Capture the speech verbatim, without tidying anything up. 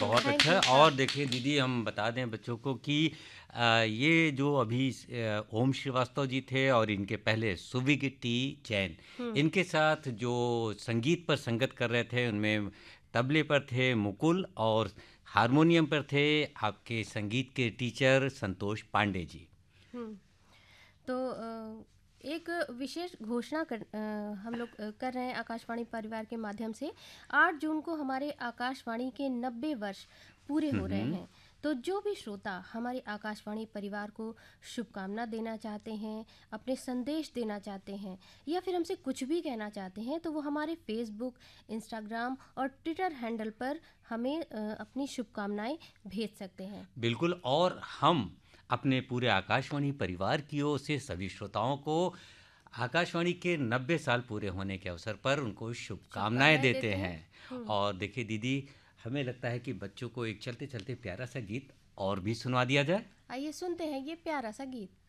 बहुत थैंक अच्छा। यू। हाँ। और देखिए दीदी, हम बता दें बच्चों को कि अ, ये जो अभी अ, ओम श्रीवास्तव जी थे और इनके पहले सुविगिट्टी जैन, हुँ। इनके साथ जो संगीत पर संगत कर रहे थे, उनमें तबले पर थे मुकुल और हारमोनियम पर थे आपके संगीत के टीचर संतोष पांडे जी। हुँ। तो अ, एक विशेष घोषणा कर अ, हम लोग अ, कर रहे हैं आकाशवाणी परिवार के माध्यम से। आठ जून को हमारे आकाशवाणी के नब्बे वर्ष पूरे हुँ, हो रहे हुँ। हैं। तो जो भी श्रोता हमारे आकाशवाणी परिवार को शुभकामना देना चाहते हैं, अपने संदेश देना चाहते हैं या फिर हमसे कुछ भी कहना चाहते हैं, तो वो हमारे फ़ेसबुक, इंस्टाग्राम और ट्विटर हैंडल पर हमें अ, अपनी शुभकामनाएँ भेज सकते हैं। बिल्कुल। और हम अपने पूरे आकाशवाणी परिवार की ओर से सभी श्रोताओं को आकाशवाणी के नब्बे साल पूरे होने के अवसर पर उनको शुभकामनाएं शुभकामनाएँ देते देते हैं। हैं। हुँ। और देखिए दीदी, हमें लगता है कि बच्चों को एक चलते चलते प्यारा सा गीत और भी सुनवा दिया जाए। आइए सुनते हैं ये प्यारा सा गीत।